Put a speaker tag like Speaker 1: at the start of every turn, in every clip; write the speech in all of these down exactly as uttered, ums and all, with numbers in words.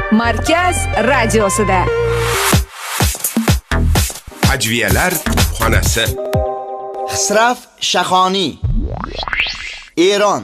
Speaker 1: Markaz radiosida.
Speaker 2: Ajviyalar xonasi.
Speaker 3: Xisraf Shahoniy, Eron.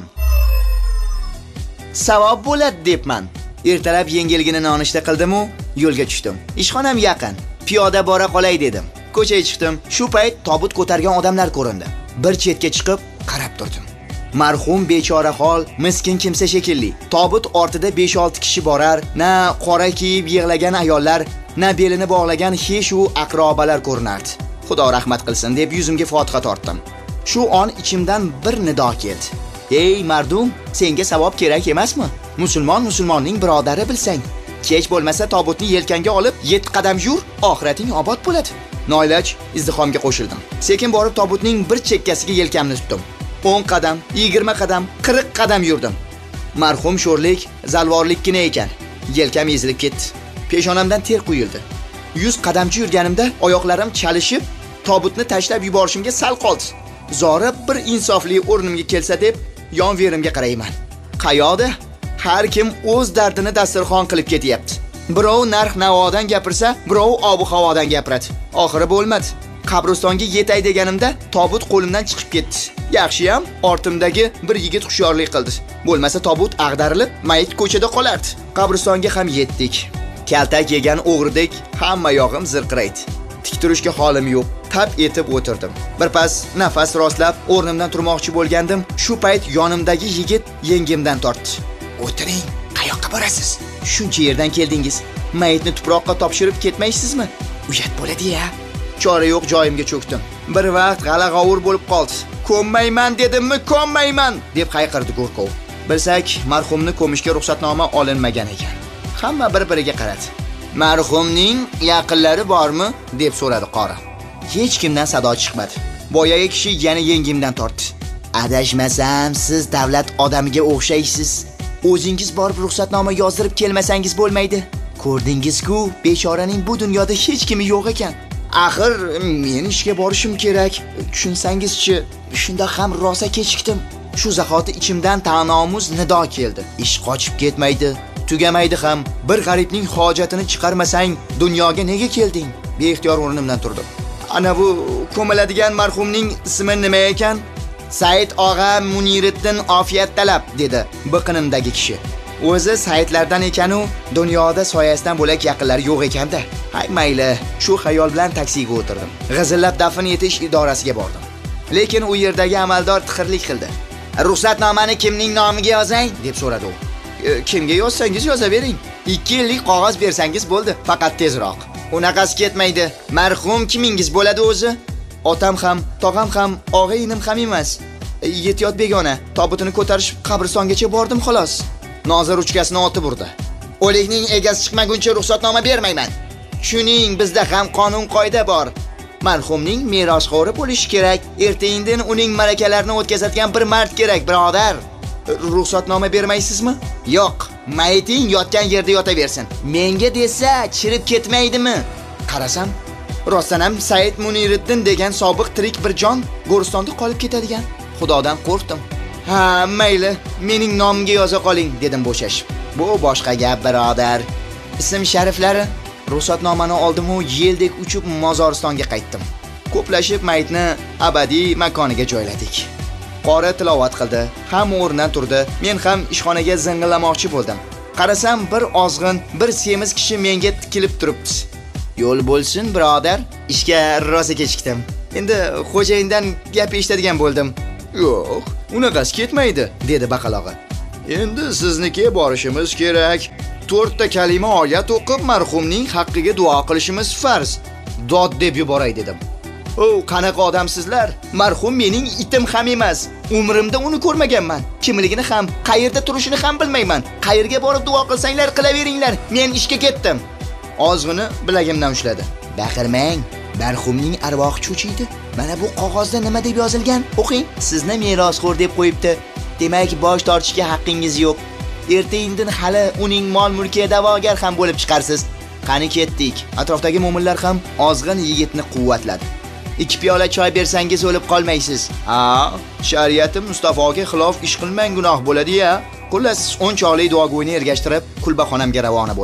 Speaker 3: Savob bo'ladi debman. Ertalab yengilgina nonushta qildim-u, yo'lga tushdim. Ishxonam yaqin. Piyoda bora qolay dedim. Ko'chaga chiqdim. Shu payt tobut ko'targan odamlar ko'rindi. Bir chetga chiqib qarab turdim. Marhum bechora hol, miskin kimsa shekilli. Tobut ortida besh olti kishi borar, na qora kiyib yig'lagan ayollar, na belini bog'lagan hech u aqrobalar ko'rinardi. Xudo rahmat qilsin deb yuzimga fotiha tortdim. Shu on ichimdan bir nido keldi. Ey mardum, senga savob kerak emasmi? Musulmon musulmonning birodari bilsang, kech bo'lmasa tobutni yelkanga olib yetti qadam yur, oxirating obod bo'ladi. Noiloj izdihomga qo'shildim. Sekin borib tobutning bir chekkasiga yelkamni tutdim. o'n qadam, yigirma qadam, qirq qadam yurdim. Marhum sho'rlik, zalvorlikkina ekan. Yelkam ezilib ketdi. Peshonamdan ter quyildi. yuz qadamcha yurganimda oyoqlarim chalishib, tobutni tashlab yuborishimga sal qoldi. Zora bir insofli o'rnimga kelsa deb yon verimga qarayman. Qayoqda? Har kim o'z dardini dasturxon qilib ketyapti. Birov narx navodan gapirsa, birov ob-havodan gapiradi. Oxiri bo'lmadi. Qabristonga yetay deganimda tobut qo'limdan chiqib ketdi. Yaxshiyam ortimdagi bir yigit hushyorlik qildi. Bo'lmasa tobut ag'darilib, mayit ko'chada qolardi. Qabristonga ham yetdik. Kaltak yegan o'g'ridek hamma yog'im zirqiraydi. Tik turishga holim yo'q. Tap etib o'tirdim. Bir pas nafas rostlab o'rnimdan turmoqchi bo'lgandim. Shu payt yonimdagi yigit yengimdan tortdi. "O'tiring, qayoqqa borasiz? Shuncha yerdan keldingiz. Mayitni tuproqqa topshirib ketmaysizmi? Uyat bo'ladi-ya." Chora yo'q joyimga cho'kdim. Bir vaqt g'ala-g'ovur bo'lib qoldi. "Ko'nmayman dedimmi, ko'nmayman!" deb hayqirdi Go'rkov. Bilsak, marhumni ko'mishga ruxsatnoma olinmagan ekan. Hamma bir-biriga qaradi. "Marhumning yaqinlari bormi?" deb so'radi qori. Hech kimdan sado chiqmadi. Boyagi kishi yana yengimdan tortdi. "Adashmasam, siz davlat odamiga o'xshaysiz. O'zingiz borib ruxsatnoma yozdirib kelmasangiz bo'lmaydi. Ko'rdingiz-ku, bechoraning bu dunyoda hech kimi yo'q ekan. Axir men ishga borishim kerak. Tushunsangiz-chi, shunda ham rosa kechikdim." Shu zahoti ichimdan ta'nomuz nido keldi. Ish qochib ketmaydi, tugamaydi ham. Bir g'aribning hojatini chiqarmasang, dunyoga nega kelding? Beixtiyor o'rnimdan turdim. "Ana bu ko'miladigan marhumning ismi nima ekan?" "Said og'a Muniriddin Ofiyat talab" dedi biqinimdagi kishi. O'zi Saidlardan ekan-u, dunyoda soyasidan bo'lak yaqinlari yo'q ekanda. Hay mayli, shu xayol bilan taksiga o'tirdim. G'izillab dafn etish idorasiga bordim. Lekin u yerdagi amaldor tixirlik qildi. "Ruxsatnomani kimning nomiga yozay?" deb so'radi u. E, "Kimga yozsangiz yozavering. ikki yillik qog'oz bersangiz bo'ldi, faqat tezroq." "Unaqasi ketmaydi. Marhum kimingiz bo'ladi o'zi?" "Otam ham, tog'am ham, og'a-inim ham emas. Yetyot begona. Tobutini ko'tarish qabristongacha bordim xolos." Nozir uchkasini otib urdi. "O'likning egasi chiqmaguncha ruxsatnoma bermayman. Shuning bizda ham qonun qoida bor. Marhumning merosxo'ri bo'lishi kerak. Erta-indin uning marakalarini o'tkazadigan bir mard kerak, birodar. Ruxsatnoma bermaysizmi?" "Yo'q, mayiting yotgan yerda yotaversin. Menga desa chirib ketmaydimi?" Qarasam, rostdan ham Said Muniriddin degan sobiq tirik bir jon Go'ristonda qolib ketadigan. Xudodan qo'rqdim. "Ha, mayli, mening nomimga yoza qoling" dedim bo'shashib. "Bu boshqa gap, birodar. Ism shariflari?" Ruxsatnomani oldim-u, yeldek uchib Mozoristonga qaytdim. Ko'plashib mayitni abadiy makoniga joyladik. Qori tilovat qildi, hamma o'rnidan turdi. Men ham ishxonaga zing'illamoqchi bo'ldim. Qarasam, bir ozg'in, bir semiz kishi menga tikilib turibdi. "Yo'l bo'lsin, birodar. Ishga rosa kechikdim. Endi xo'jayindan gap eshitadigan bo'ldim." "Yo'q, unaqasi ketmaydi" dedi baqalog'i. "Endi sizniki borishimiz kerak. to'rtta kalima oyat o'qib marhumning haqqiga duo qilishimiz farz. Dod deb yuboray" dedim. "O, qanaqa odamsizlar? Marhum mening itim ham emas. Umrimda uni ko'rmaganman. Kimligini ham, qayerda turishini ham bilmayman. Qayerga borib duo qilsanglar qilaveringlar. Men ishga ketdim." Ozg'ini bilagimdan ushladi. "Baqirmang. Marhumning arvohi cho'chiydi. Mana bu qog'ozda nima deb yozilgan? O'qing. Sizni merosxo'r deb qo'yibdi. Demak, bosh tortishga haqqingiz yo'q. Erta-indin hali uning mol-mulkiga da'vogar ham bo'lib chiqarsiz. Qani ketdik." Atrofdagi mo'minlar ham ozg'in yigitni quvvatladi. "Ikki piyola choy bersangiz o'lib qolmaysiz." "Ha, shariati Mustafoga xilof ish qilmang, gunoh bo'ladi-ya." Xullas, o'n choqli duogo'yni ergashtirib, kulbaxonamga ravona bo'ldim.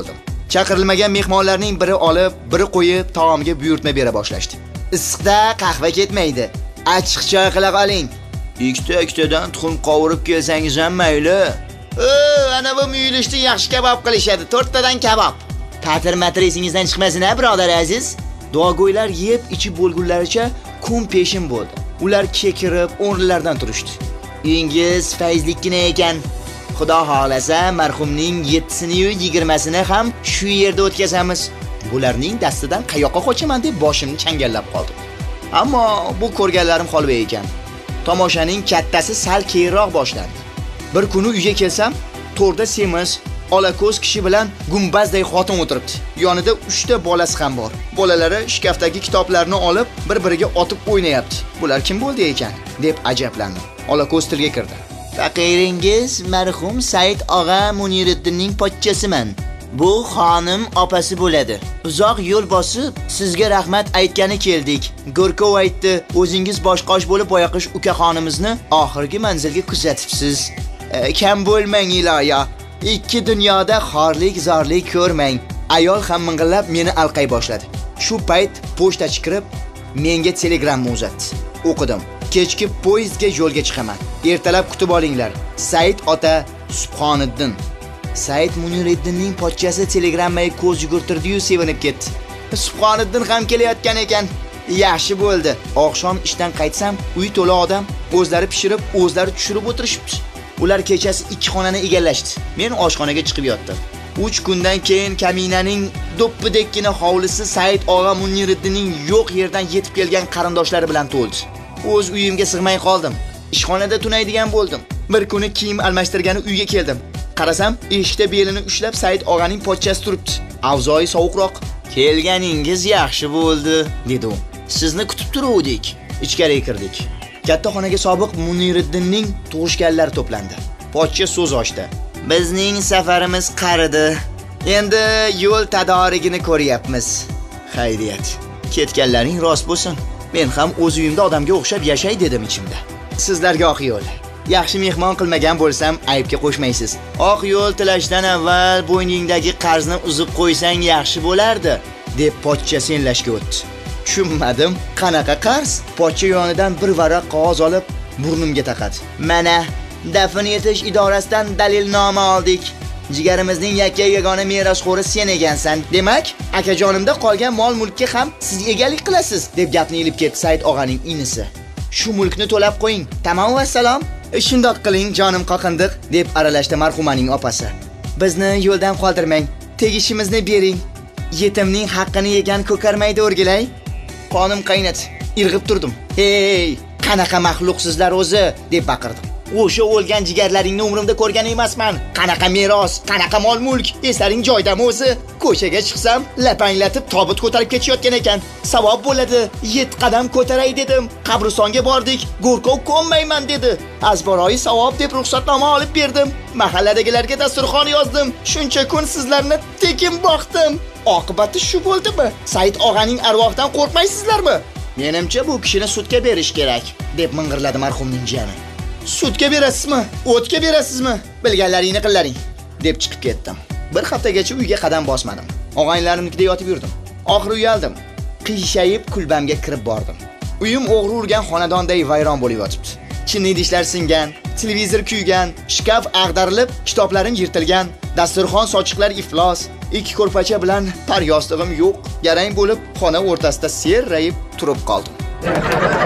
Speaker 3: Chaqirilmagan mehmonlarning biri olib, biri qo'yib taomga buyurtma bera boshlashdi. Issiqda qahva ketmaydi. Achchiq choy qila qoling. Ikkita-ikkitadan tuxum qovurib kelsangiz ham mayli. O, ana bu muyulishda yaxshi kabob qilishadi. to'rttadan kabob. Ta'tir-matir esingizdan chiqmasin-a, birodar aziz. Duogo'ylar yeb ichi bo'lgunlaricha kun peshin bo'ldi. Ular kekirib, o'rnlaridan turishdi. Uyingiz fayzlikkina ekan. Xudo xolasa, marhumning yettisini yu yigirmasini ham shu yerda o'tkazamiz. Bularning dastidan qayoqqa qochaman deb boshimni changallab qoldim. Ammo bu ko'rganlarim qolib ekan. Tomoshaning kattasi sal keyinroq boshlandi. Bir kuni uyga kelsam, to'rda semiz, olako'z kishi bilan gumbazday xotin o'tiribdi. Yonida uchta bolasi ham bor. Bolalari shkafdagi kitoblarni olib, bir-biriga otib o'ynayapti. Bular kim bo'ldi ekan deb ajablandim. Olako'z tilga kirdi. Faqiringiz marhum Said og'a Muniriddinning pochchasiman. Bu xonim opasi bo'ladi. Uzoq yo'l bosib sizga rahmat aytgani keldik. Go'rkov aytdi, o'zingiz boshqosh bo'lib boyaqish ukaxonimizni oxirgi manzilga kuzatibsiz. E, kam bo'lmang iloyo. Ikki dunyoda xorlik, zorlik ko'rmang. Ayol ham ming'illab meni alqay boshladi. Shu payt pochtachi kirib, menga telegramma uzatdi. O'qidim. Kechki poyezdga yo'lga chiqaman. Ertalab kutib olinglar. Said ota Subhoniddin. Said Muniriddinning pochchasi telegrammaga ko'z yugurtirdi-yu sevinib ketdi. Subhoniddin ham kelayotgan ekan. Yaxshi bo'ldi. Oqshom ishdan qaytsam, uy to'la odam o'zlari pishirib, o'zlari tushirib o'tirishibdi. Ular kechasi ikki xonani egallashdi. Men oshxonaga chiqib yotdim. uch kundan keyin kaminaning do'ppidekkina hovlisi Said og'a Muniriddinning yo'q yerdan yetib kelgan qarindoshlari bilan to'ldi. O'z uyimga sig'may qoldim. Ishxonada tunaydigan bo'ldim. Bir kuni kiyim almashtirgani uyga keldim. Qarasam, eshikda belini ushlab Said og'aning pochchasi turibdi. Avzoyi sovuqroq. Kelganingiz yaxshi bo'ldi, dedi u. Sizni kutib turuvdik. Ichkariga kirdik. Katta xonaga sobiq Muniriddinning tug'ishganlari to'plandi. Pochcha so'z ochdi. Bizning safarimiz qaridi. Endi yo'l tadorigini ko'ryapmiz. Xayriyat. Ketganlaring rost bo'lsin. Men ham o'z uyimda odamga o'xshab yashay dedim ichimda. Sizlarga oq yo'l. Yaxshi mehmon qilmagan bo'lsam, aybga qo'shmaysiz. Oq yo'l tilashdan avval bo'yningdagi qarzni uzib qo'ysang yaxshi bo'lardi, deb pochcha senlashga o'tdi. Tushunmadim. Qanaqa qarz? Pochcha yonidan bir varaq qog'oz olib burnimga taqadi. Mana dafn etish idorasidan dalilnoma oldik. Jigarimizning yakka yagona merosxo'ri sen ekansan. Demak, akajonimda qolgan mol-mulkka ham siz egalik qilasiz, deb gapni ilib ketdi Said og'aning inisi. Shu mulkni to'lab qo'ying. Tamom va salom. Shundoq qiling, jonim qoqindiq, deb aralashdi marhumaning opasi. Bizni yo'ldan qoldirmang. Tegishimizni bering. Yetimning haqqini yegan ko'karmaydi o'rgilay. Qonim qaynat. Irg'ib turdim. Hey, qanaqa maxluqsizlar o'zi, deb baqirdim. O'sha o'lgan jigarlaringni umrimda ko'rgan emasman. Qanaqa meros, qanaqa mol-mulk, eslaring joydami o'zi? Ko'chaga chiqsam, lapanglatib tobut ko'tarib ketishayotgan ekan. Savob bo'ladi. yetti qadam ko'taray dedim. Qabristonga bordik. Go'rkov ko'nmayman dedi. Azboroyi savob deb ruxsatnoma olib berdim. Mahalladagilarga dasturxon yozdim. Shuncha kun sizlarni tekin boqdim. Oqibati shu bo'ldimi? Said og'aning arvohidan qo'rqmaysizlarmi? Menimcha bu kishini sudga berish kerak, deb ming'irladi marhumning jiyani. Sudga berasizmi? O'tga berasizmi? Bilganlaringni qillaring, deb chiqib ketdim. Bir haftagacha uyga qadam bosmadim. Og'aylarimnikida yotib yurdim. Oxiri uyaldim. Qiyshayib kulbamga kirib bordim. Uyim o'g'ri urgan xonadonday vayron bo'lib yotibdi. Chinni idishlar singan, televizor kuygan, shkaf ag'darilib, kitoblarim yirtilgan, dasturxon sochiqlar iflos, ikki ko'rpacha bilan par yostig'im yo'q. Garang bo'lib xona o'rtasida serrayib turib qoldim.